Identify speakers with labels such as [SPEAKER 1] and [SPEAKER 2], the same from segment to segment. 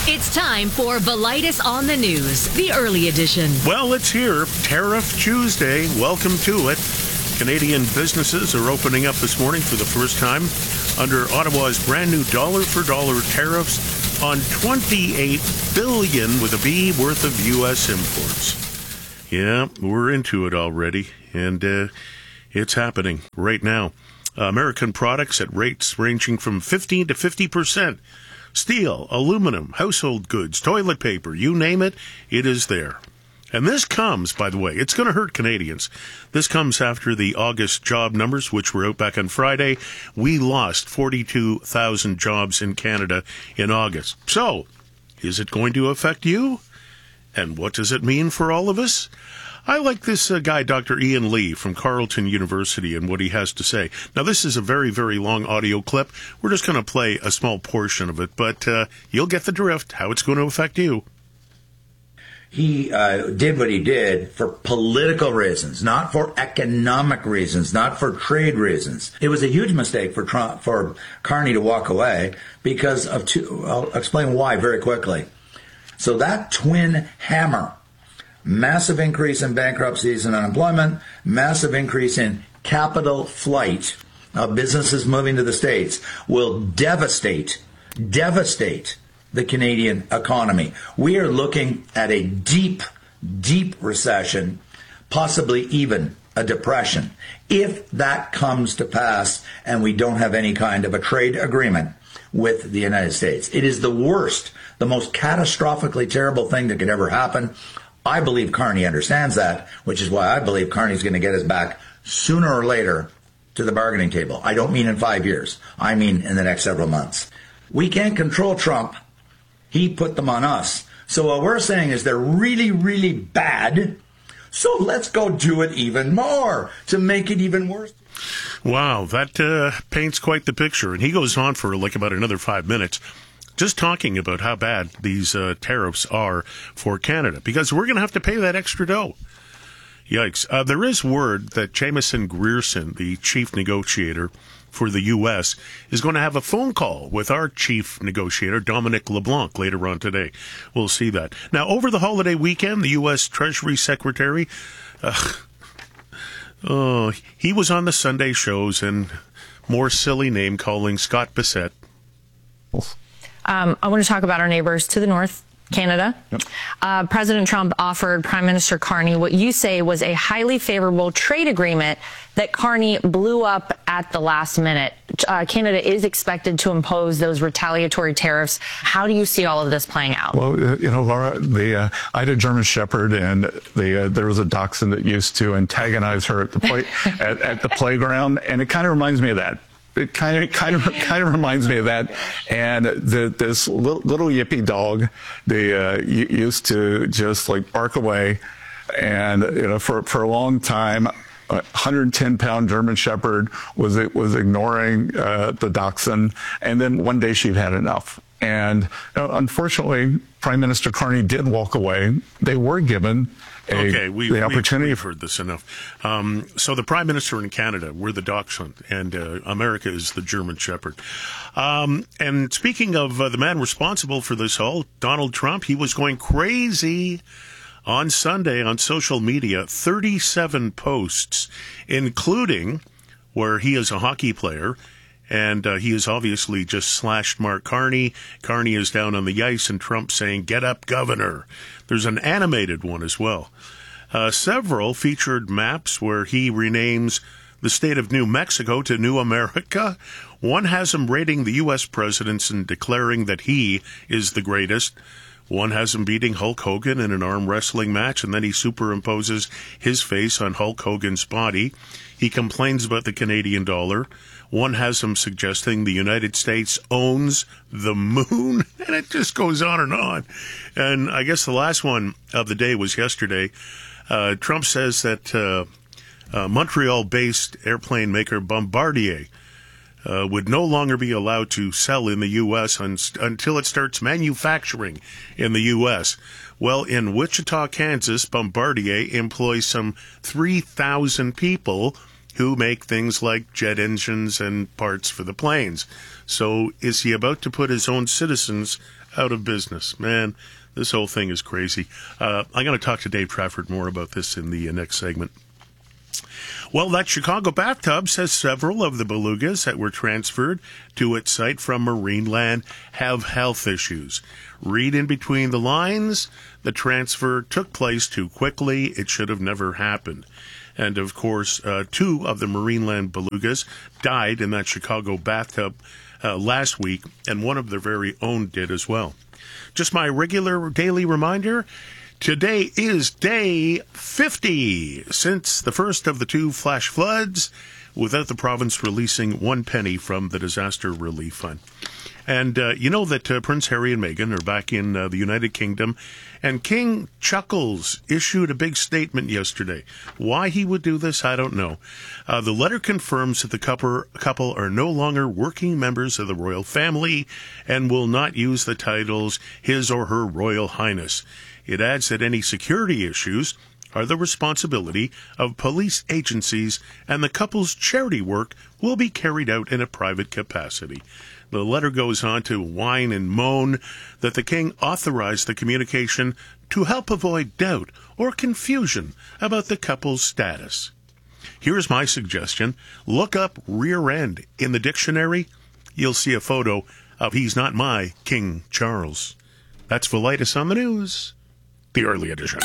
[SPEAKER 1] It's time for Velitis on the News, the early edition.
[SPEAKER 2] Well, it's here. Tariff Tuesday. Welcome to it. Canadian businesses are opening up this morning for the first time under Ottawa's brand new dollar-for-dollar tariffs on $28 billion with a B worth of U.S. imports. Yeah, we're into it already, and it's happening right now. American products at rates ranging from 15 to 50%. Steel, aluminum, household goods, toilet paper, you name it, it is there. And this comes, by the way, it's going to hurt Canadians. This comes after the August job numbers, which were out back on Friday. We lost 42,000 jobs in Canada in August. So, is it going to affect you? And what does it mean for all of us? I like this guy, Dr. Ian Lee from Carleton University, and what he has to say. Now, this is a very, very long audio clip. We're just going to play a small portion of it, but you'll get the drift, how it's going to affect you.
[SPEAKER 3] He did what he did for political reasons, not for economic reasons, not for trade reasons. It was a huge mistake for Carney to walk away because of two. I'll explain why very quickly. So that twin hammer, massive increase in bankruptcies and unemployment, massive increase in capital flight of businesses moving to the States, will devastate the Canadian economy. We are looking at a deep, deep recession, possibly even a depression, if that comes to pass and we don't have any kind of a trade agreement with the United States. It is the worst, the most catastrophically terrible thing that could ever happen. I believe Carney understands that, which is why I believe Carney's going to get us back sooner or later to the bargaining table. I don't mean in 5 years. I mean in the next several months. We can't control Trump. He put them on us. So what we're saying is they're really, really bad. So let's go do it even more to make it even worse.
[SPEAKER 2] Wow, that paints quite the picture. And he goes on for like about another 5 minutes just talking about how bad these tariffs are for Canada, because we're going to have to pay that extra dough. Yikes. There is word that Jamieson Grierson, the chief negotiator for the U.S., is going to have a phone call with our chief negotiator, Dominic LeBlanc, later on today. We'll see that. Now, over the holiday weekend, the U.S. Treasury Secretary, he was on the Sunday shows and more silly name-calling Scott Bissett.
[SPEAKER 4] I want to talk about our neighbors to the north, Canada. Yep. President Trump offered Prime Minister Carney what you say was a highly favorable trade agreement that Carney blew up at the last minute. Canada is expected to impose those retaliatory tariffs. How do you see all of this playing out?
[SPEAKER 5] Well, Laura, I had a German Shepherd, and there was a dachshund that used to antagonize her at the at the playground, and it kind of reminds me of that. It kind of reminds me of that. And this little yippy dog, they used to just like bark away, and for a long time, 110-pound German Shepherd was ignoring the dachshund, and then one day she'd had enough. And unfortunately, Prime Minister Carney did walk away. They were given the opportunity.
[SPEAKER 2] We've heard this enough. So the Prime Minister in Canada, we're the Dachshund, and America is the German Shepherd. And speaking of the man responsible for this all, Donald Trump, he was going crazy on Sunday on social media, 37 posts, including where he is a hockey player, and he has obviously just slashed Mark Carney. Carney is down on the ice, and Trump saying, "Get up, Governor." There's an animated one as well. Several featured maps where he renames the state of New Mexico to New America. One has him rating the U.S. presidents and declaring that he is the greatest. One has him beating Hulk Hogan in an arm wrestling match, and then he superimposes his face on Hulk Hogan's body. He complains about the Canadian dollar. One has him suggesting the United States owns the moon, and it just goes on and on. And I guess the last one of the day was yesterday. Trump says that Montreal-based airplane maker Bombardier would no longer be allowed to sell in the U.S. until it starts manufacturing in the U.S. Well, in Wichita, Kansas, Bombardier employs some 3,000 people who make things like jet engines and parts for the planes. So is he about to put his own citizens out of business? Man, this whole thing is crazy. I'm going to talk to Dave Trafford more about this in the next segment. Well, that Chicago bathtub says several of the belugas that were transferred to its site from Marineland have health issues. Read in between the lines, the transfer took place too quickly. It should have never happened. And, of course, 2 of the Marineland belugas died in that Chicago bathtub last week, and one of their very own did as well. Just my regular daily reminder, today is day 50 since the first of the 2 flash floods, without the province releasing 1 penny from the Disaster Relief Fund. And you know that Prince Harry and Meghan are back in the United Kingdom, and King Chuckles issued a big statement yesterday. Why he would do this, I don't know. The letter confirms that the couple are no longer working members of the royal family and will not use the titles His or Her Royal Highness. It adds that any security issues are the responsibility of police agencies, and the couple's charity work will be carried out in a private capacity. The letter goes on to whine and moan that the king authorized the communication to help avoid doubt or confusion about the couple's status. Here's my suggestion. Look up rear end in the dictionary. You'll see a photo of He's Not My King Charles. That's Velitis on the News, the early edition.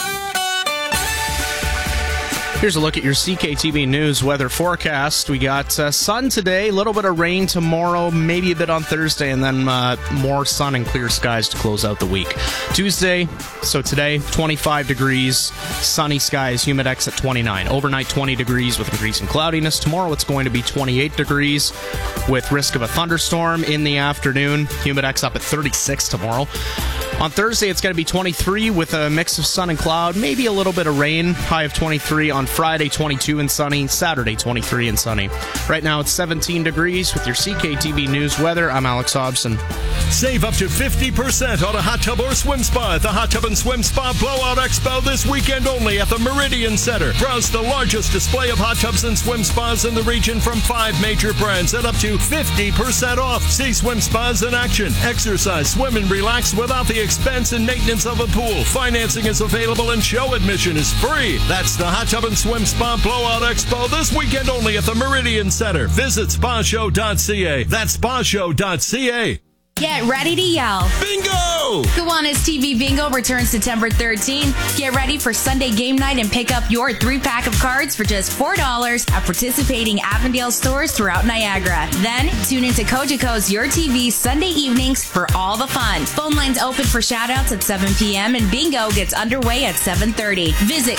[SPEAKER 6] Here's a look at your CKTV News weather forecast. We got sun today, a little bit of rain tomorrow, maybe a bit on Thursday, and then more sun and clear skies to close out the week. Tuesday, so today, 25 degrees, sunny skies, humidex at 29. Overnight, 20 degrees with increasing cloudiness. Tomorrow, it's going to be 28 degrees with risk of a thunderstorm in the afternoon. Humidex up at 36 tomorrow. On Thursday, it's going to be 23 with a mix of sun and cloud, maybe a little bit of rain, high of 23. On Friday, 22 and sunny. Saturday, 23 and sunny. Right now, it's 17 degrees with your CKTV News weather. I'm Alex Hobson.
[SPEAKER 7] Save up to 50% on a hot tub or swim spa at the Hot Tub and Swim Spa Blowout Expo this weekend only at the Meridian Center. Browse the largest display of hot tubs and swim spas in the region from 5 major brands at up to 50% off. See swim spas in action. Exercise, swim, and relax without the expense and maintenance of a pool. Financing is available and show admission is free. That's the Hot Tub and Swim Spa Blowout Expo this weekend only at the Meridian Center. Visit spashow.ca. That's spashow.ca.
[SPEAKER 8] Get ready to yell.
[SPEAKER 7] Bingo!
[SPEAKER 8] Kiwanis TV Bingo returns September 13th. Get ready for Sunday game night and pick up your 3-pack of cards for just $4 at participating Avondale stores throughout Niagara. Then, tune into Cogeco's Your TV Sunday evenings for all the fun. Phone lines open for shoutouts at 7 p.m. and Bingo gets underway at 7:30. Visit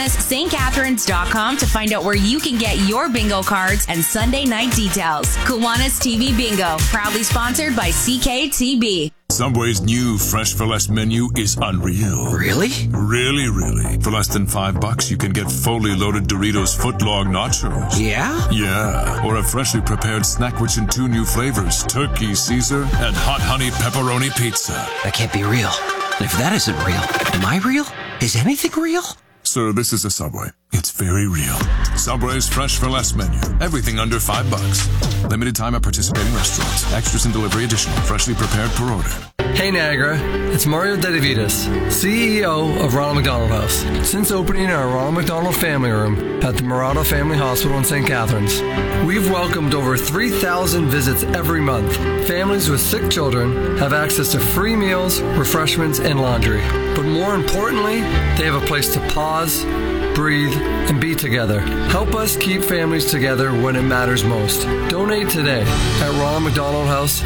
[SPEAKER 8] KiwanisSt.Catharines.com to find out where you can get your bingo cards and Sunday night details. Kiwanis TV Bingo, proudly sponsored by CKTB.
[SPEAKER 9] Subway's new Fresh for Less menu is unreal.
[SPEAKER 10] Really?
[SPEAKER 9] Really. For less than $5, you can get fully loaded Doritos footlong nachos.
[SPEAKER 10] Yeah?
[SPEAKER 9] Yeah. Or a freshly prepared snack rich in 2 new flavors, Turkey Caesar and Hot Honey Pepperoni Pizza.
[SPEAKER 10] That can't be real. And if that isn't real, am I real? Is anything real?
[SPEAKER 9] Sir, this is a Subway. It's very real. Subway's Fresh for Less menu. Everything under $5. Limited time at participating restaurants. Extras and delivery additional. Freshly prepared per order.
[SPEAKER 11] Hey Niagara, it's Mario Dedivitas, CEO of Ronald McDonald House. Since opening our Ronald McDonald Family Room at the Murata Family Hospital in St. Catharines, we've welcomed over 3,000 visits every month. Families with sick children have access to free meals, refreshments, and laundry. But more importantly, they have a place to pause, breathe, and be together. Help us keep families together when it matters most. Donate today at Ronald McDonald House,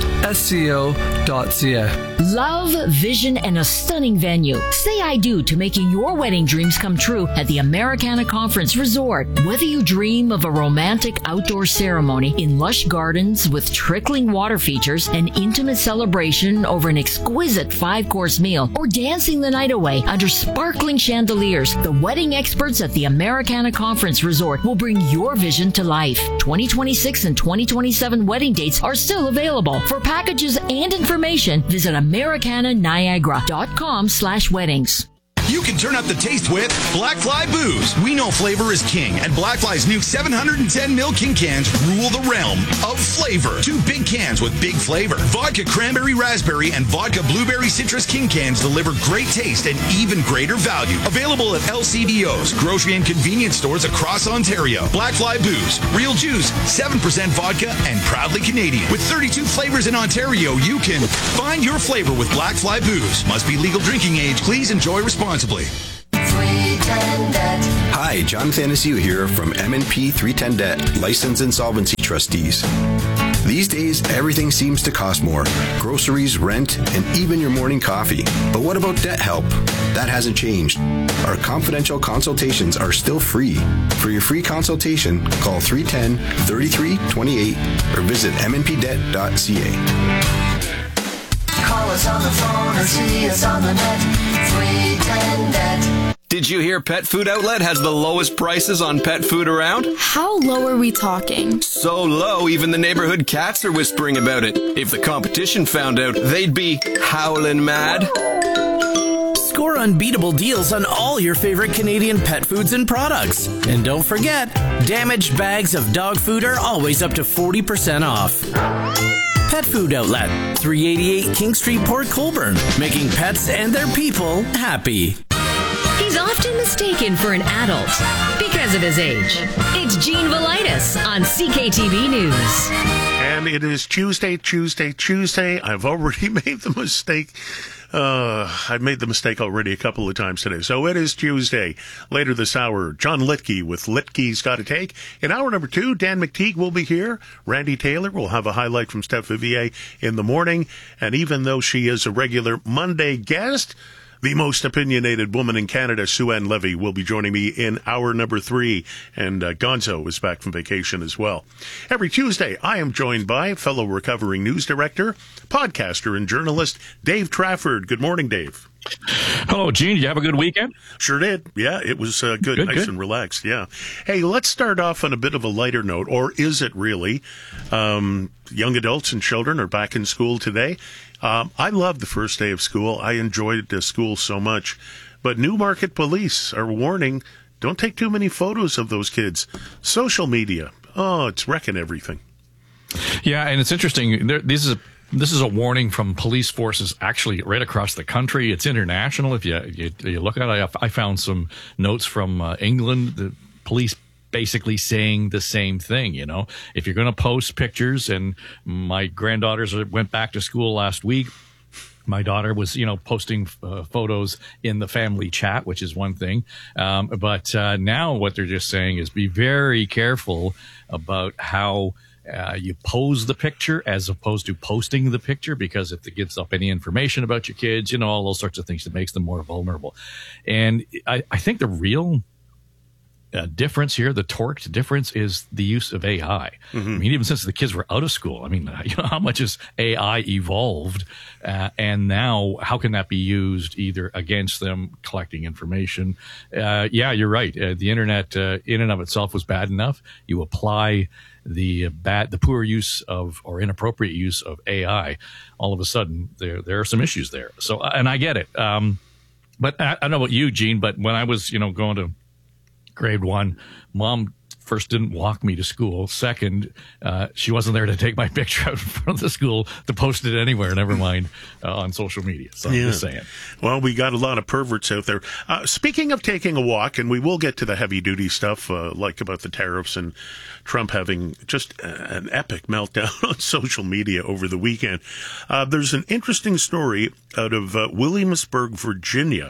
[SPEAKER 11] SCO.ca.
[SPEAKER 12] Love, vision, and a stunning venue. Say I do to making your wedding dreams come true at the Americana Conference Resort. Whether you dream of a romantic outdoor ceremony in lush gardens with trickling water features, an intimate celebration over an exquisite 5-course meal, or dancing the night away under sparkling chandeliers, the wedding experts at the Americana Conference Resort will bring your vision to life. 2026 and 2027 wedding dates are still available. For packages and information, visit AmericanaNiagara.com/weddings.
[SPEAKER 13] You can turn up the taste with Black Fly Booze. We know flavor is king, and Black Fly's new 710 ml King cans rule the realm of flavor. 2 big cans with big flavor. Vodka Cranberry Raspberry and Vodka Blueberry Citrus King cans deliver great taste and even greater value. Available at LCBOs, grocery and convenience stores across Ontario. Black Fly Booze. Real juice, 7% vodka, and proudly Canadian. With 32 flavors in Ontario, you can find your flavor with Black Fly Booze. Must be legal drinking age. Please enjoy responsibly.
[SPEAKER 14] 310 Debt. Hi, John Thanasiu here from M&P 310 Debt, License Insolvency Trustees. These days, everything seems to cost more. Groceries, rent, and even your morning coffee. But what about debt help? That hasn't changed. Our confidential consultations are still free. For your free consultation, call 310-3328 or visit mnpdebt.ca.
[SPEAKER 15] Call us on the phone or see us on the net. 310 Debt.
[SPEAKER 16] Did you hear Pet Food Outlet has the lowest prices on pet food around?
[SPEAKER 17] How low are we talking?
[SPEAKER 16] So low, even the neighborhood cats are whispering about it. If the competition found out, they'd be howling mad.
[SPEAKER 18] Score unbeatable deals on all your favorite Canadian pet foods and products. And don't forget, damaged bags of dog food are always up to 40% off. Pet Food Outlet, 388 King Street, Port Colborne, making pets and their people happy.
[SPEAKER 1] He's often mistaken for an adult because of his age. It's Gene Velitis on CKTV News.
[SPEAKER 2] And it is Tuesday. I've already made the mistake. I've made the mistake already a couple of times today. So it is Tuesday. Later this hour, John Litke with Litke's Got a Take. In hour number 2, Dan McTeague will be here. Randy Taylor will have a highlight from Steph Vivier in the morning. And even though she is a regular Monday guest, the most opinionated woman in Canada, Sue-Ann Levy, will be joining me in hour number 3. And Gonzo is back from vacation as well. Every Tuesday, I am joined by fellow recovering news director, podcaster, and journalist, Dave Trafford. Good morning, Dave.
[SPEAKER 19] Hello, Gene. Did you have a good weekend?
[SPEAKER 2] Sure did. Yeah, it was good, nice and relaxed. Yeah. Hey, let's start off on a bit of a lighter note, or is it really? Young adults and children are back in school today. I love the first day of school. I enjoyed school so much. But Newmarket police are warning, don't take too many photos of those kids. Social media, it's wrecking everything.
[SPEAKER 19] Yeah, and it's interesting. This is a warning from police forces actually right across the country. It's international. If you look at it, I found some notes from England, the police basically saying the same thing. You know, if you're going to post pictures, and my granddaughters went back to school last week. My daughter was, posting photos in the family chat, which is one thing. But now what they're just saying is be very careful about how you pose the picture as opposed to posting the picture, because if it gives up any information about your kids, all those sorts of things that makes them more vulnerable. And I think the real difference here, the torqued difference, is the use of AI. Mm-hmm. I mean, even since the kids were out of school, I mean, how much has AI evolved? And now how can that be used either against them, collecting information? Yeah, you're right. The internet in and of itself was bad enough. You apply the poor use of, or inappropriate use of AI, all of a sudden there are some issues there. So, and I get it. But I don't know about you, Gene, but when I was, going to grade 1, Mom first didn't walk me to school. Second, she wasn't there to take my picture out in front of the school to post it anywhere, never mind on social media. So I'm just saying.
[SPEAKER 2] Well, we got a lot of perverts out there. Speaking of taking a walk, and we will get to the heavy-duty stuff, like about the tariffs and Trump having just an epic meltdown on social media over the weekend. There's an interesting story out of Williamsburg, Virginia,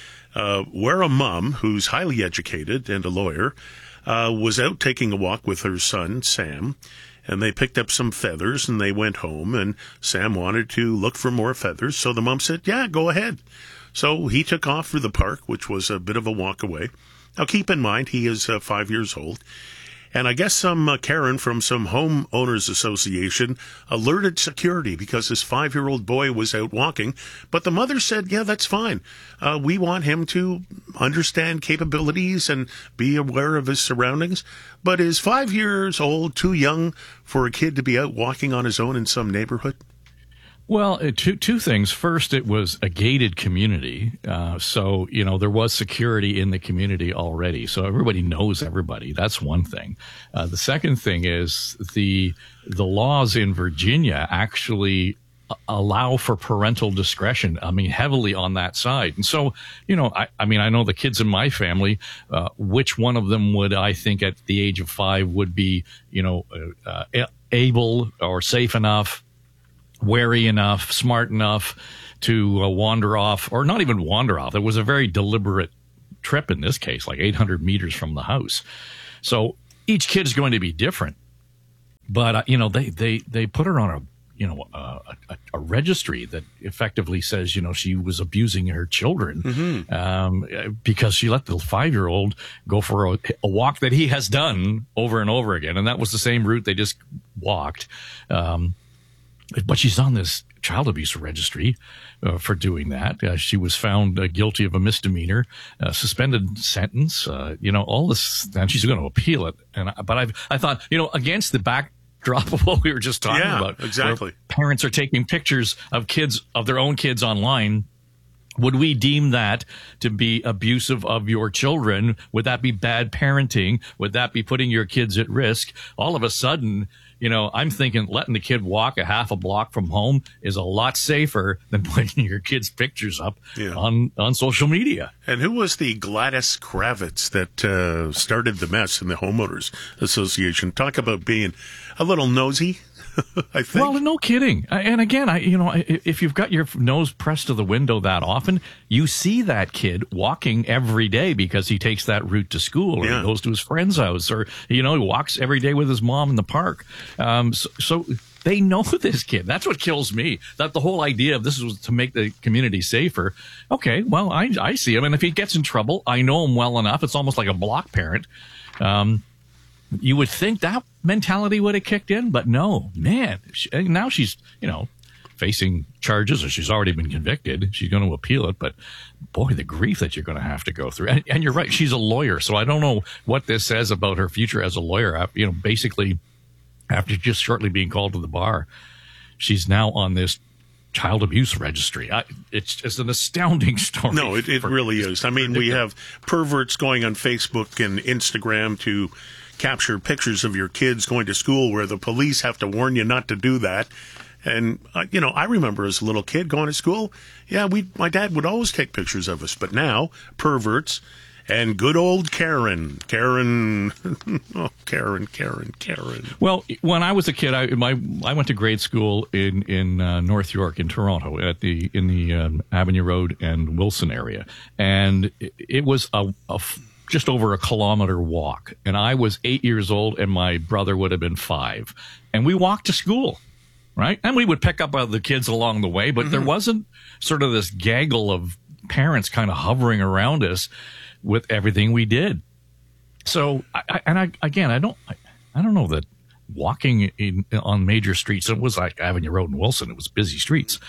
[SPEAKER 2] where a mom who's highly educated and a lawyer was out taking a walk with her son, Sam, and they picked up some feathers and they went home, and Sam wanted to look for more feathers. So the mom said, yeah, go ahead. So he took off for the park, which was a bit of a walk away. Now, keep in mind, he is 5 years old. And I guess some Karen from some homeowners association alerted security because his 5-year-old boy was out walking. But the mother said, yeah, that's fine. We want him to understand capabilities and be aware of his surroundings. But is 5 years old too young for a kid to be out walking on his own in some neighborhood?
[SPEAKER 19] Well, two things. First, it was a gated community. So, there was security in the community already. So everybody knows everybody. That's one thing. The second thing is the laws in Virginia actually allow for parental discretion. I mean, heavily on that side. And so, I know the kids in my family, which one of them would I think at the age of 5 would be, able or safe enough, wary enough, smart enough to wander off, or not even wander off. It was a very deliberate trip in this case, like 800 meters from the house. So each kid is going to be different. But, they put her on a registry that effectively says, she was abusing her children because she let the 5-year-old go for a walk that he has done over and over again. And that was the same route they just walked. But she's on this child abuse registry for doing that. She was found guilty of a misdemeanor, suspended sentence, all this, and she's going to appeal it. But I thought, against the backdrop of what we were just talking about,
[SPEAKER 2] exactly.
[SPEAKER 19] Parents are taking pictures of their own kids online. Would we deem that to be abusive of your children? Would that be bad parenting? Would that be putting your kids at risk? All of a sudden, I'm thinking letting the kid walk a half a block from home is a lot safer than putting your kids' pictures up on social media.
[SPEAKER 2] And who was the Gladys Kravitz that started the mess in the Homeowners Association? Talk about being a little nosy. I think.
[SPEAKER 19] Well, no kidding. And again, if you've got your nose pressed to the window that often, you see that kid walking every day because he takes that route to school, or he goes to his friend's house, or he walks every day with his mom in the park. So they know this kid. That's what kills me. That the whole idea of this was to make the community safer. Okay, well, I see him, and if he gets in trouble, I know him well enough. It's almost like a block parent. You would think that mentality would have kicked in, but no, man. Now she's, facing charges, or she's already been convicted. She's going to appeal it, but boy, the grief that you're going to have to go through. And you're right, she's a lawyer, so I don't know what this says about her future as a lawyer. Basically, after just shortly being called to the bar, she's now on this child abuse registry. It's just an astounding story.
[SPEAKER 2] No, it really is. I mean, we have perverts going on Facebook and Instagram to capture pictures of your kids going to school where the police have to warn you not to do that. And, I remember as a little kid going to school, my dad would always take pictures of us. But now, perverts and good old Karen. Karen.
[SPEAKER 19] Well, when I was a kid, I went to grade school in North York in Toronto in the Avenue Road and Wilson area. And it was just over a kilometer walk. And I was 8 years old, and my brother would have been 5. And we walked to school, right? And we would pick up other kids along the way, but there wasn't sort of this gaggle of parents kind of hovering around us with everything we did. So, I don't know that walking on major streets, it was like Avenue Road and Wilson, it was busy streets,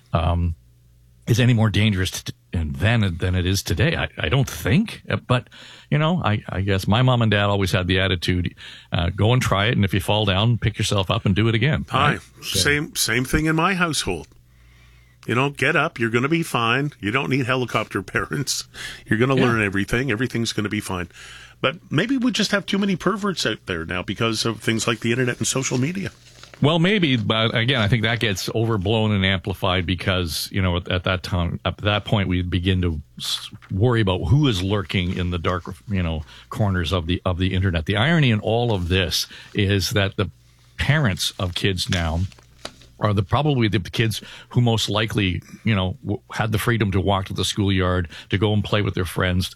[SPEAKER 19] is any more dangerous then than it is today. I don't think, but I guess my mom and dad always had the attitude, go and try it, and if you fall down, pick yourself up and do it again.
[SPEAKER 2] Right? Same thing in my household. Get up, you're going to be fine. You don't need helicopter parents. You're going to learn everything. Everything's going to be fine. But maybe we just have too many perverts out there now because of things like the internet and social media.
[SPEAKER 19] Well, maybe, but again, I think that gets overblown and amplified because, at that point, we begin to worry about who is lurking in the dark, corners of the internet. The irony in all of this is that the parents of kids now are probably the kids who most likely, had the freedom to walk to the schoolyard, to go and play with their friends,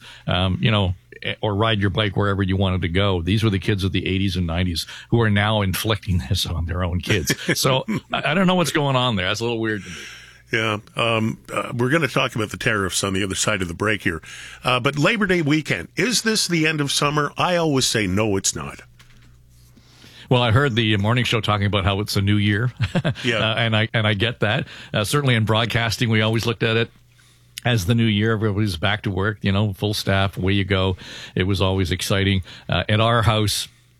[SPEAKER 19] or ride your bike wherever you wanted to go. These were the kids of the 80s and 90s who are now inflicting this on their own kids. So I don't know what's going on there. That's a little weird to me.
[SPEAKER 2] Yeah. We're going to talk about the tariffs on the other side of the break here. But Labor Day weekend, is this the end of summer? I always say, no, it's not.
[SPEAKER 19] Well, I heard the morning show talking about how it's a new year. And I get that. Certainly in broadcasting, we always looked at it as the new year. Everybody's back to work, full staff, away you go. It was always exciting. At our house,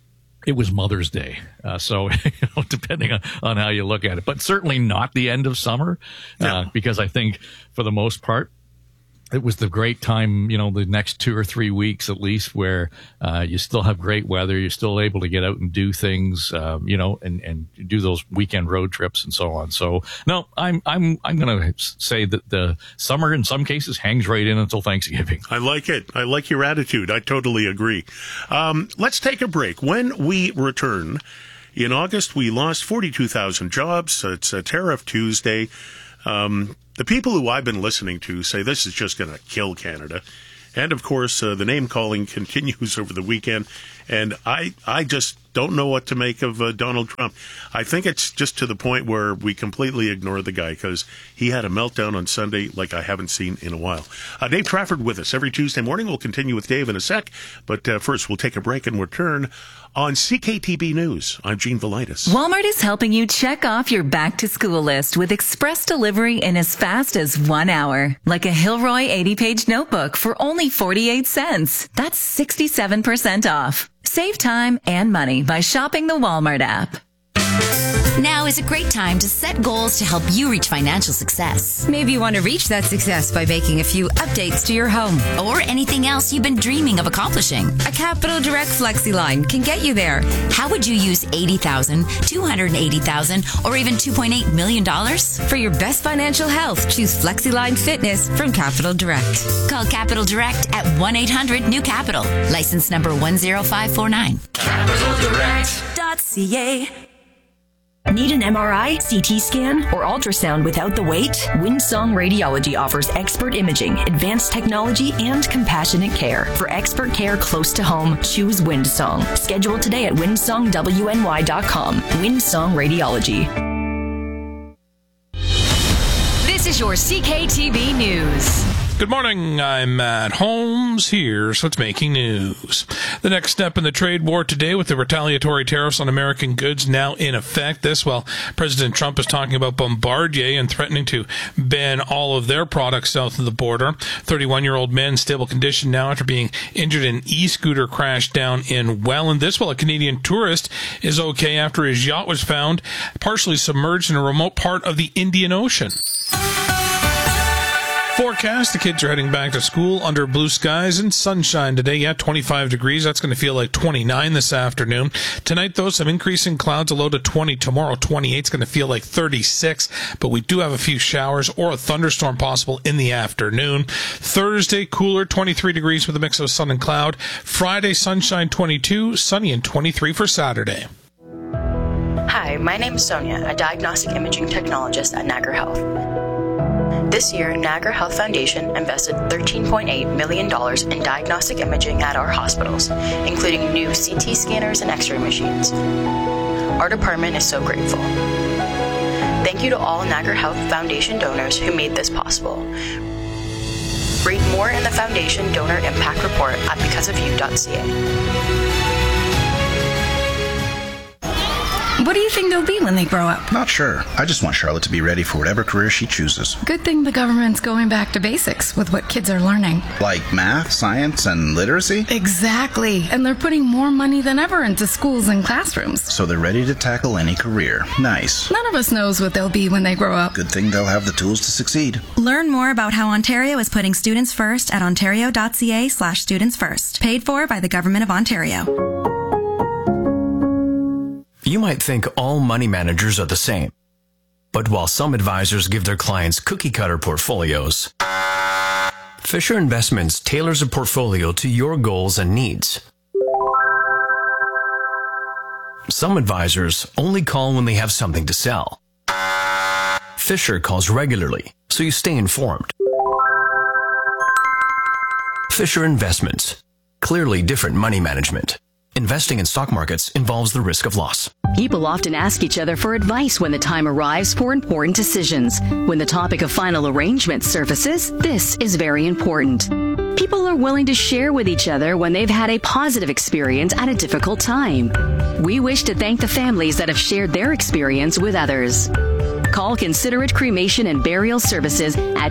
[SPEAKER 19] it was Mother's Day. So, depending on how you look at it, but certainly not the end of summer, because I think for the most part, it was the great time, the next 2 or 3 weeks at least, where you still have great weather. You're still able to get out and do things, and do those weekend road trips and so on. So, no, I'm going to say that the summer in some cases hangs right in until Thanksgiving.
[SPEAKER 2] I like it. I like your attitude. I totally agree. Let's take a break. When we return in August, we lost 42,000 jobs. It's a Tariff Tuesday. The people who I've been listening to say this is just going to kill Canada. And, of course, the name-calling continues over the weekend. And I just don't know what to make of Donald Trump. I think it's just to the point where we completely ignore the guy because he had a meltdown on Sunday like I haven't seen in a while. Dave Trafford with us every Tuesday morning. We'll continue with Dave in a sec. But first, we'll take a break and return on CKTB News. I'm Gene Velitis.
[SPEAKER 20] Walmart is helping you check off your back-to-school list with express delivery in as fast as 1 hour. Like a Hilroy 80-page notebook for only 48 cents. That's 67% off. Save time and money by shopping the Walmart app.
[SPEAKER 8] Now is a great time to set goals to help you reach financial success.
[SPEAKER 21] Maybe you want to reach that success by making a few updates to your home.
[SPEAKER 8] Or anything else you've been dreaming of accomplishing.
[SPEAKER 21] A Capital Direct FlexiLine can get you there.
[SPEAKER 8] How would you use $80,000, $280,000, or even $2.8 million?
[SPEAKER 21] For your best financial health, choose FlexiLine Fitness from Capital Direct.
[SPEAKER 8] Call Capital Direct at 1-800-NEW-CAPITAL. License number 10549.
[SPEAKER 20] CapitalDirect.ca. Need an MRI, CT scan, or ultrasound without the wait? Windsong Radiology offers expert imaging, advanced technology, and compassionate care. For expert care close to home, choose Windsong. Schedule today at windsongwny.com. Windsong Radiology.
[SPEAKER 1] This is your CKTB News.
[SPEAKER 22] Good morning, I'm Matt Holmes. Here's what's making news. The next step in the trade war today with the retaliatory tariffs on American goods now in effect. This while President Trump is talking about Bombardier and threatening to ban all of their products south of the border. 31-year-old man in stable condition now after being injured in an e-scooter crash down in Welland. This while a Canadian tourist is okay after his yacht was found partially submerged in a remote part of the Indian Ocean. Forecast, the kids are heading back to school under blue skies and sunshine today. 25 degrees. That's going to feel like 29 this afternoon. Tonight, though, some increasing clouds, a low to 20. Tomorrow, 28 is going to feel like 36. But we do have a few showers or a thunderstorm possible in the afternoon. Thursday, cooler, 23 degrees with a mix of sun and cloud. Friday, sunshine, 22. Sunny and 23 for Saturday.
[SPEAKER 23] Hi, my name is Sonia, a diagnostic imaging technologist at Niagara Health. This year, Niagara Health Foundation invested $13.8 million in diagnostic imaging at our hospitals, including new CT scanners and X-ray machines. Our department is so grateful. Thank you to all Niagara Health Foundation donors who made this possible. Read more in the Foundation Donor Impact Report at becauseofyou.ca.
[SPEAKER 24] What do you think they'll be when they grow up?
[SPEAKER 25] Not sure. I just want Charlotte to be ready for whatever career she chooses.
[SPEAKER 24] Good thing the government's going back to basics with what kids are learning.
[SPEAKER 25] Like math, science, and literacy?
[SPEAKER 24] Exactly. And they're putting more money than ever into schools and classrooms.
[SPEAKER 25] So they're ready to tackle any career. Nice.
[SPEAKER 24] None of us knows what they'll be when they grow up.
[SPEAKER 25] Good thing they'll have the tools to succeed.
[SPEAKER 26] Learn more about how Ontario is putting students first at ontario.ca/studentsfirst. Paid for by the Government of Ontario.
[SPEAKER 27] You might think all money managers are the same. But while some advisors give their clients cookie-cutter portfolios, Fisher Investments tailors a portfolio to your goals and needs. Some advisors only call when they have something to sell. Fisher calls regularly, so you stay informed. Fisher Investments. Clearly different money management. Investing in stock markets involves the risk of loss.
[SPEAKER 28] People often ask each other for advice when the time arrives for important decisions. When the topic of final arrangement surfaces, this is very important. People are willing to share with each other when they've had a positive experience at a difficult time. We wish to thank the families that have shared their experience with others. Call Considerate Cremation and Burial Services at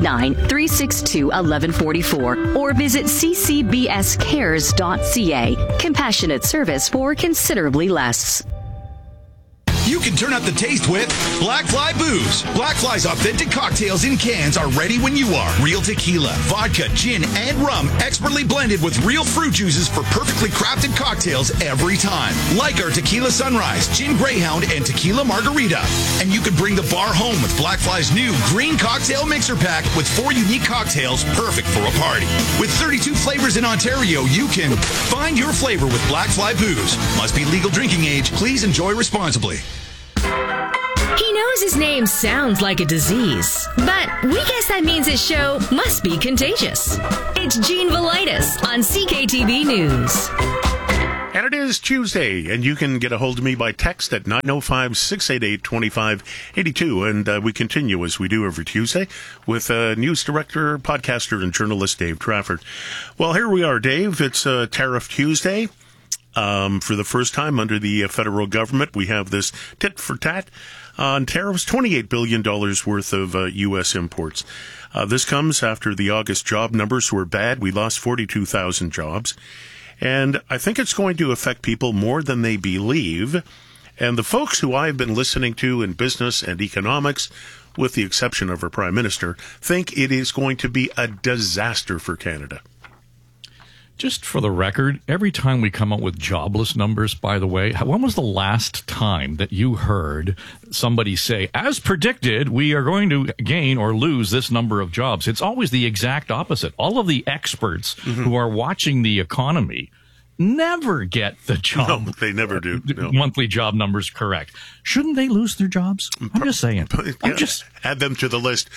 [SPEAKER 28] 289-362-1144 or visit ccbscares.ca. Compassionate service for considerably less.
[SPEAKER 13] You can turn up the taste with Black Fly Booze. Black Fly's authentic cocktails in cans are ready when you are. Real tequila, vodka, gin, and rum expertly blended with real fruit juices for perfectly crafted cocktails every time. Like our Tequila Sunrise, Gin Greyhound, and Tequila Margarita. And you can bring the bar home with Black Fly's new green cocktail mixer pack with 4 unique cocktails perfect for a party. With 32 flavors in Ontario, you can find your flavor with Black Fly Booze. Must be legal drinking age. Please enjoy responsibly.
[SPEAKER 1] He knows his name sounds like a disease, but we guess that means his show must be contagious. It's Gene Velitis on CKTV News.
[SPEAKER 2] And it is Tuesday, and you can get a hold of me by text at 905-688-2582. And we continue, as we do every Tuesday, with news director, podcaster, and journalist Dave Trafford. Well, here we are, Dave. It's Tariff Tuesday. For the first time under the federal government, we have this tit for tat on tariffs, $28 billion worth of U.S. imports. This comes after the August job numbers were bad. We lost 42,000 jobs. And I think it's going to affect people more than they believe. And the folks who I've been listening to in business and economics, with the exception of our Prime Minister, think it is going to be a disaster for Canada.
[SPEAKER 19] Just for the record, every time we come up with jobless numbers, by the way, when was the last time that you heard somebody say, as predicted, we are going to gain or lose this number of jobs? It's always the exact opposite. All of the experts who are watching the economy never get the job.
[SPEAKER 2] No, they never do. No.
[SPEAKER 19] Monthly job numbers correct. Shouldn't they lose their jobs? I'm just saying.
[SPEAKER 2] Add them to the list.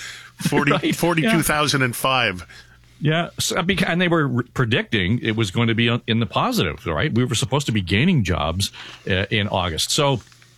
[SPEAKER 2] 42,005.
[SPEAKER 19] Yeah, and they were predicting it was going to be in the positive, right? We were supposed to be gaining jobs in August. So,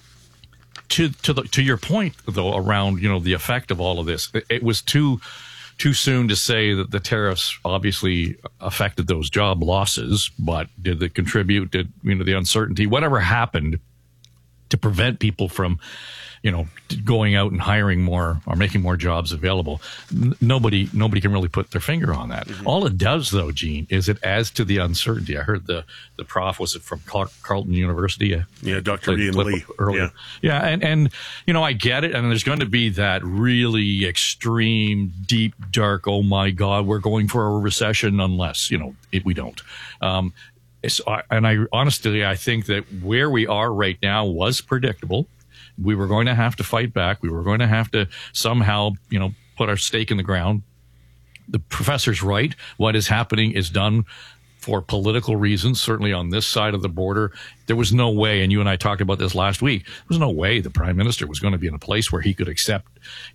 [SPEAKER 19] to your point, though, around the effect of all of this, it was too soon to say that the tariffs obviously affected those job losses, but did they contribute? Did the uncertainty, whatever happened, to prevent people from going out and hiring more or making more jobs available? Nobody can really put their finger on that. All it does, though, Gene, is it adds to the uncertainty. I heard the prof, was it from Carleton University?
[SPEAKER 2] Yeah, Dr. Ian Lee.
[SPEAKER 19] Earlier. Yeah, and I get it. And there's going to be that really extreme, deep, dark, oh my God, we're going for a recession unless, we don't. I honestly think that where we are right now was predictable. We were going to have to fight back. We were going to have to somehow, put our stake in the ground. The professor's right. What is happening is done for political reasons, certainly on this side of the border. There was no way, and you and I talked about this last week, there was no way the Prime Minister was going to be in a place where he could accept,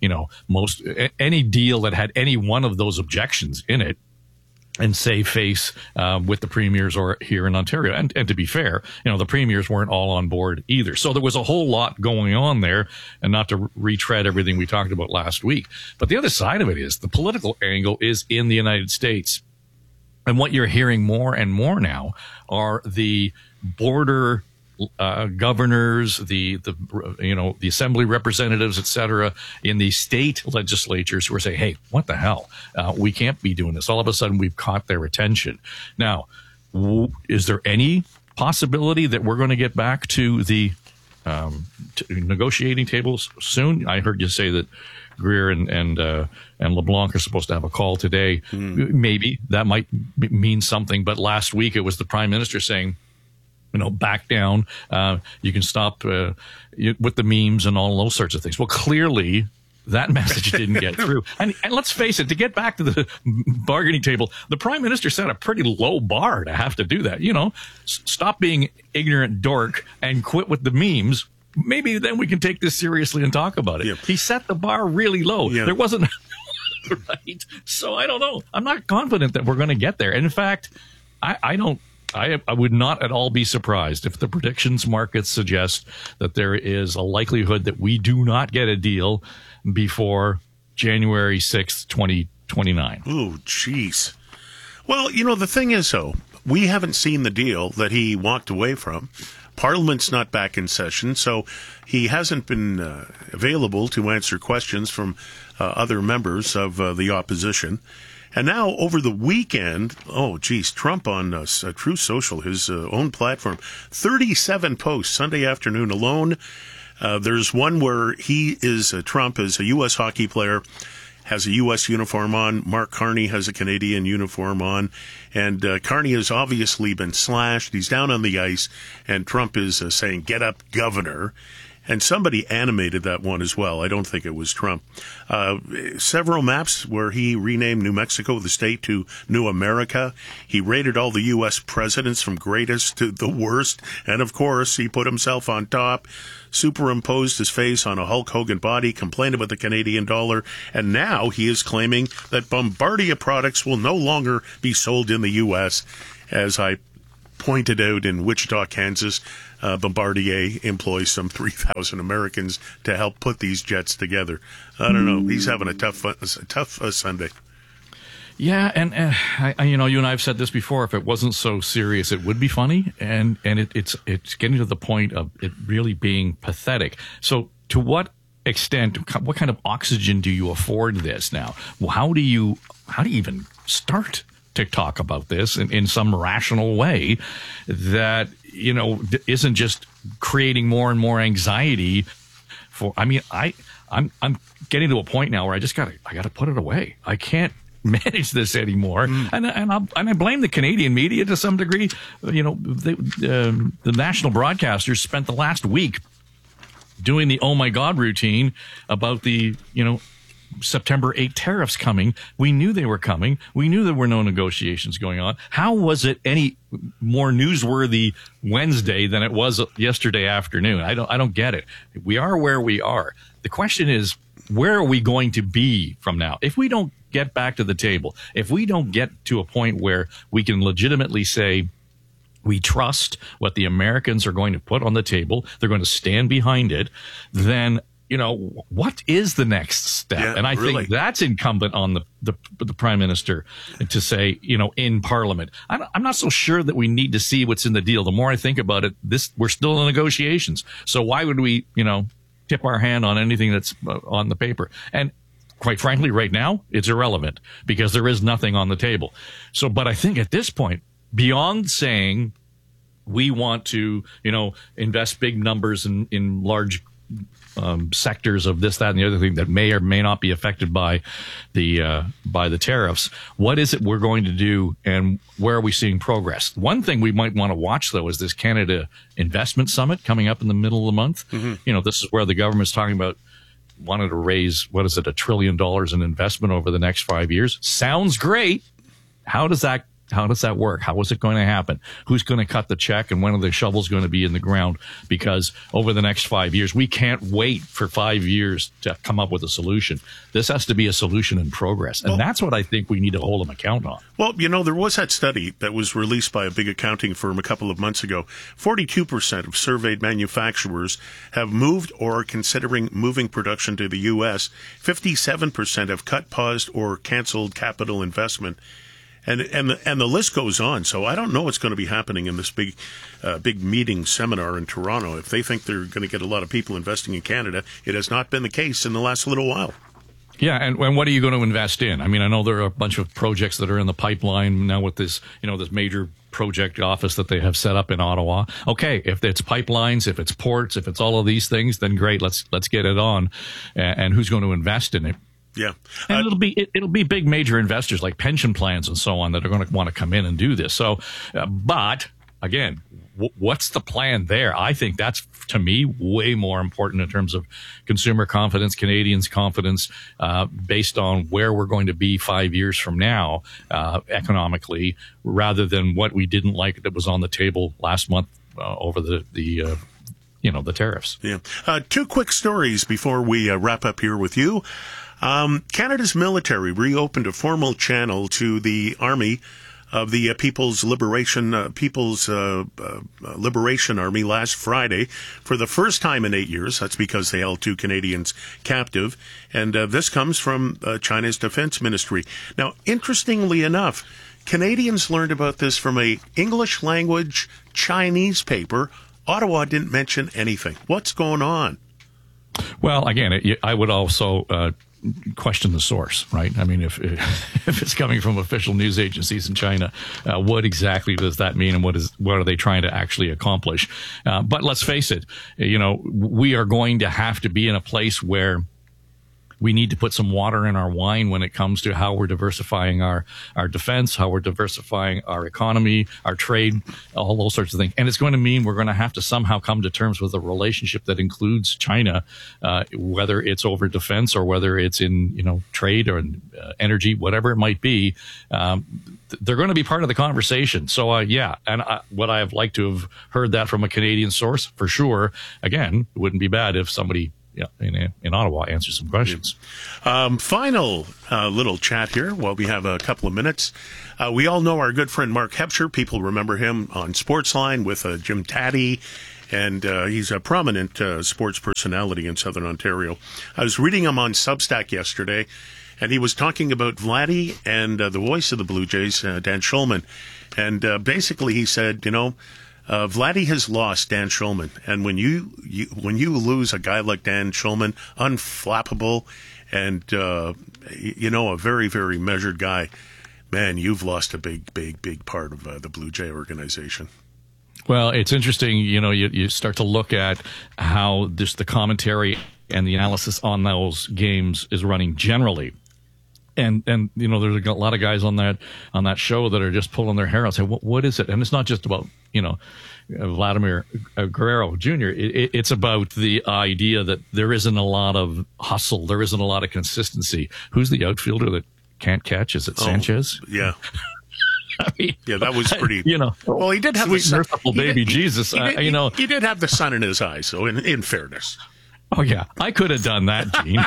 [SPEAKER 19] any deal that had any one of those objections in it and save face with the premiers or here in Ontario. And to be fair, the premiers weren't all on board either. So there was a whole lot going on there, and not to retread everything we talked about last week. But the other side of it is the political angle is in the United States. And what you're hearing more and more now are the border governors, the assembly representatives, et cetera, in the state legislatures who are saying, hey, what the hell? We can't be doing this. All of a sudden, we've caught their attention. Now, is there any possibility that we're going to get back to the negotiating tables soon? I heard you say that Greer and LeBlanc are supposed to have a call today. Maybe that might mean something. But last week, it was the Prime Minister saying, back down. You can stop with the memes and all those sorts of things. Well, clearly that message didn't get through. And let's face it, to get back to the bargaining table, the Prime Minister set a pretty low bar to have to do that. Stop being ignorant dork and quit with the memes. Maybe then we can take this seriously and talk about it. Yeah. He set the bar really low. Yeah. There wasn't right. So I don't know. I'm not confident that we're going to get there. And in fact, I would not at all be surprised if the predictions markets suggest that there is a likelihood that we do not get a deal before January 6th, 2029.
[SPEAKER 2] Oh, jeez. Well, the thing is, though, we haven't seen the deal that he walked away from. Parliament's not back in session, so he hasn't been available to answer questions from other members of the opposition. And now, over the weekend, Trump on Truth Social, his own platform, 37 posts Sunday afternoon alone. There's one where Trump is a U.S. hockey player, has a U.S. uniform on. Mark Carney has a Canadian uniform on. And Carney has obviously been slashed. He's down on the ice. And Trump is saying, "Get up, governor." And somebody animated that one as well. I don't think it was Trump. Several maps where he renamed New Mexico, the state, to New America. He rated all the U.S. presidents from greatest to the worst. And, of course, he put himself on top, superimposed his face on a Hulk Hogan body, complained about the Canadian dollar. And now he is claiming that Bombardier products will no longer be sold in the U.S., as I pointed out in Wichita, Kansas. Bombardier employs some 3,000 Americans to help put these jets together. I don't know. He's having a tough Sunday.
[SPEAKER 19] Yeah, and you and I have said this before. If it wasn't so serious, it would be funny, and it's getting to the point of it really being pathetic. So, to what extent, what kind of oxygen do you afford this now? Well, how do you even start to talk about this in some rational way that isn't just creating more and more anxiety for? I mean, I'm getting to a point now where I gotta put it away. I can't manage this anymore, and I blame the Canadian media to some degree. The national broadcasters spent the last week doing the "oh my God" routine about the September 8 tariffs coming. We knew they were coming. We knew there were no negotiations going on. How was it any more newsworthy Wednesday than it was yesterday afternoon? I don't get it. We are where we are. The question is, where are we going to be from now? If we don't get back to the table, if we don't get to a point where we can legitimately say we trust what the Americans are going to put on the table, they're going to stand behind it, then what is the next step?
[SPEAKER 2] Yeah,
[SPEAKER 19] and I think that's incumbent on the Prime Minister to say, in Parliament. I'm not so sure that we need to see what's in the deal. The more I think about it, we're still in negotiations. So why would we, tip our hand on anything that's on the paper? And quite frankly, right now, it's irrelevant because there is nothing on the table. So, but I think at this point, beyond saying we want to, invest big numbers in large sectors of this, that, and the other thing that may or may not be affected by the tariffs. What is it we're going to do, and where are we seeing progress? One thing we might want to watch, though, is this Canada Investment Summit coming up in the middle of the month. Mm-hmm. This is where the government's talking about wanting to raise, $1 trillion in investment over the next 5 years. Sounds great. How does that work? How is it going to happen? Who's going to cut the check, and when are the shovels going to be in the ground? Because over the next 5 years, we can't wait for 5 years to come up with a solution. This has to be a solution in progress. And that's what I think we need to hold them account on.
[SPEAKER 2] Well, there was that study that was released by a big accounting firm a couple of months ago. 42% of surveyed manufacturers have moved or are considering moving production to the U.S. 57% have cut, paused, or canceled capital investment. And the list goes on. So I don't know what's going to be happening in this big meeting seminar in Toronto. If they think they're going to get a lot of people investing in Canada, it has not been the case in the last little while.
[SPEAKER 19] Yeah, and what are you going to invest in? I mean, I know there are a bunch of projects that are in the pipeline now with this, this major project office that they have set up in Ottawa. Okay, if it's pipelines, if it's ports, if it's all of these things, then great. Let's get it on. And who's going to invest in it?
[SPEAKER 2] Yeah,
[SPEAKER 19] and it'll be big major investors like pension plans and so on that are going to want to come in and do this. So, but again, what's the plan there? I think that's, to me, way more important in terms of consumer confidence, Canadians' confidence, based on where we're going to be 5 years from now, economically, rather than what we didn't like that was on the table last month over the tariffs.
[SPEAKER 2] Yeah. Two quick stories before we wrap up here with you. Canada's military reopened a formal channel to the Army of the People's Liberation Army last Friday for the first time in 8 years. That's because they held 2 Canadians captive. And this comes from China's Defense Ministry. Now, interestingly enough, Canadians learned about this from a English language Chinese paper. Ottawa didn't mention anything. What's going on?
[SPEAKER 19] Well, again, I would also question the source, right? I mean, if it's coming from official news agencies in China, what exactly does that mean, and what are they trying to actually accomplish? But let's face it, we are going to have to be in a place where we need to put some water in our wine when it comes to how we're diversifying our defense, how we're diversifying our economy, our trade, all those sorts of things. And it's going to mean we're going to have to somehow come to terms with a relationship that includes China, whether it's over defense or whether it's in, trade or energy, whatever it might be. They're going to be part of the conversation. So, and would I have liked to have heard that from a Canadian source? For sure. Again, it wouldn't be bad if somebody in Ottawa answer some questions.
[SPEAKER 2] Final little chat here while we have a couple of minutes. We all know our good friend Mark Hebscher. People remember him on Sportsline with Jim Taddy, and he's a prominent sports personality in Southern Ontario. I was reading him on Substack yesterday, and he was talking about Vladdy and the voice of the Blue Jays, Dan Shulman. And basically he said, Vladdy has lost Dan Shulman, and when you lose a guy like Dan Shulman, unflappable, and a very, very measured guy, man, you've lost a big part of the Blue Jay organization.
[SPEAKER 19] Well, it's interesting. You start to look at how the commentary and the analysis on those games is running generally. And there's a lot of guys on that show that are just pulling their hair out, saying, what is it? And it's not just about Vladimir Guerrero Jr. It's about the idea that there isn't a lot of hustle, there isn't a lot of consistency. Who's the outfielder that can't catch? Is it Sanchez?
[SPEAKER 2] Yeah. I mean, yeah, that was pretty. Well, he did have
[SPEAKER 19] sweet, merciful baby Jesus.
[SPEAKER 2] He did have the sun in his eyes. So, in fairness.
[SPEAKER 19] Oh, yeah. I could have done that, Gene.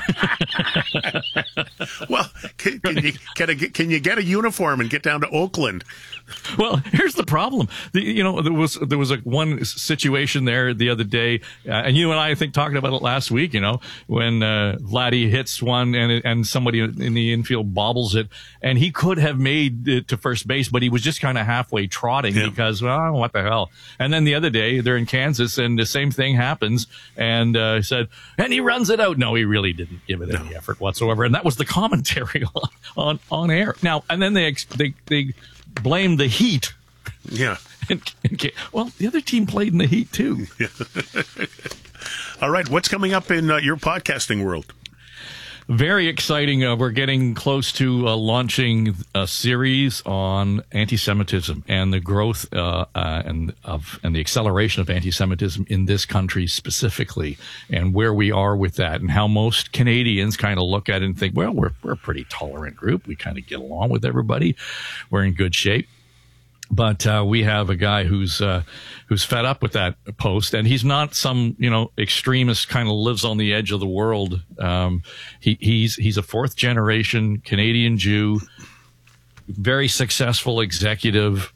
[SPEAKER 2] Well, can you get a uniform and get down to Oakland?
[SPEAKER 19] Well, here's the problem. There was one situation there the other day, and you and I think talking about it last week. When Vladdy hits one and somebody in the infield bobbles it, and he could have made it to first base, but he was just kind of halfway trotting because, well, what the hell? And then the other day they're in Kansas, and the same thing happens, and said, and he runs it out. No, he really didn't give it any effort whatsoever, and that was the commentary on air. Now, and then they blame the heat.
[SPEAKER 2] Yeah.
[SPEAKER 19] Well, the other team played in the heat too.
[SPEAKER 2] All right. What's coming up in your podcasting world?
[SPEAKER 19] Very exciting. We're getting close to launching a series on anti-Semitism and the growth and the acceleration of anti-Semitism in this country specifically, and where we are with that, and how most Canadians kind of look at it and think, well, we're a pretty tolerant group. We kind of get along with everybody. We're in good shape. But we have a guy who's fed up with that post, and he's not some extremist kind of lives on the edge of the world. He's a fourth generation Canadian Jew, very successful executive.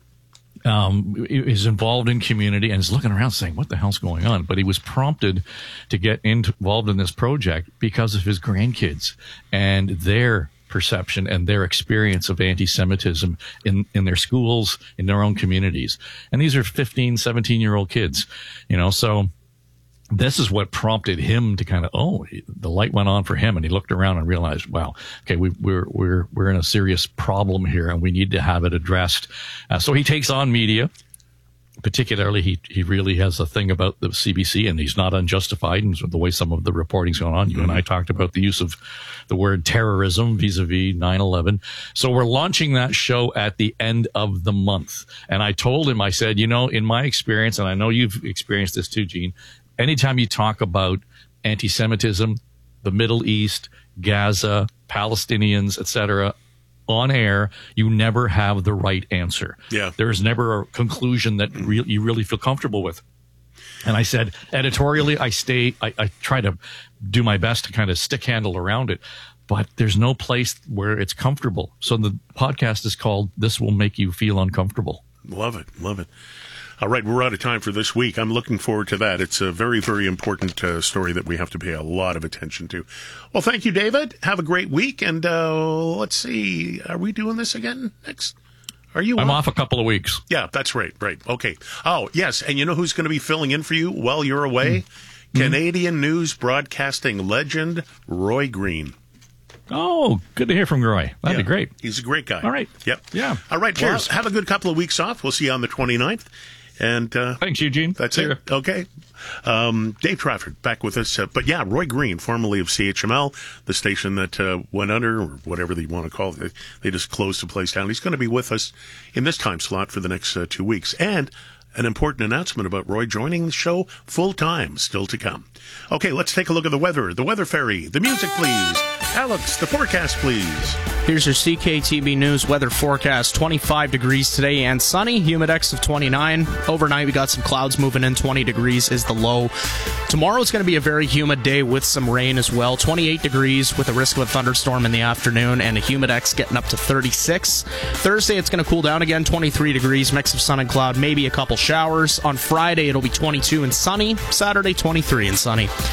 [SPEAKER 19] Is involved in community and is looking around saying, what the hell's going on? But he was prompted to get involved in this project because of his grandkids and their perception and their experience of anti-Semitism in their schools, in their own communities. And these are 15, 17-year-old kids, so this is what prompted him to kind of, the light went on for him, and he looked around and realized, wow, okay, we're in a serious problem here, and we need to have it addressed. So he takes on media. Particularly, he really has a thing about the CBC, and he's not unjustified in the way some of the reporting's going on. You and I talked about the use of the word terrorism vis-a-vis 9/11. So we're launching that show at the end of the month. And I told him, I said, in my experience, and I know you've experienced this too, Gene, anytime you talk about anti-Semitism, the Middle East, Gaza, Palestinians, etc., on air, you never have the right answer.
[SPEAKER 2] Yeah.
[SPEAKER 19] There is never a conclusion that you really feel comfortable with. And I said, editorially, I try to do my best to kind of stick handle around it, but there's no place where it's comfortable. So the podcast is called This Will Make You Feel Uncomfortable.
[SPEAKER 2] Love it. Love it. All right, we're out of time for this week. I'm looking forward to that. It's a very, very important story that we have to pay a lot of attention to. Well, thank you, David. Have a great week. And let's see, are we doing this again next? Are you?
[SPEAKER 19] I'm off a couple of weeks.
[SPEAKER 2] Yeah, that's right. Right. Okay. Oh, yes. And you know who's going to be filling in for you while you're away? Canadian news broadcasting legend Roy Green.
[SPEAKER 19] Oh, good to hear from Roy. That'd be great.
[SPEAKER 2] He's a great guy.
[SPEAKER 19] All right.
[SPEAKER 2] Yep.
[SPEAKER 19] Yeah.
[SPEAKER 2] All right.
[SPEAKER 19] Cheers.
[SPEAKER 2] Well, have a good couple of weeks off. We'll see you on the 29th. And
[SPEAKER 19] thanks, Eugene.
[SPEAKER 2] That's it. Okay. Dave Trafford back with us. But yeah, Roy Green, formerly of CHML, the station that went under, or whatever they want to call it. They just closed the place down. He's going to be with us in this time slot for the next 2 weeks. And an important announcement about Roy joining the show full time still to come. Okay, let's take a look at the weather. The weather fairy. The music, please. Alex, the forecast, please.
[SPEAKER 3] Here's your CKTB News weather forecast. 25 degrees today and sunny. Humidex of 29. Overnight, we got some clouds moving in. 20 degrees is the low. Tomorrow is going to be a very humid day with some rain as well. 28 degrees with a risk of a thunderstorm in the afternoon and a Humidex getting up to 36. Thursday, it's going to cool down again. 23 degrees, mix of sun and cloud, maybe a couple showers. On Friday, it'll be 22 and sunny. Saturday, 23 and sunny.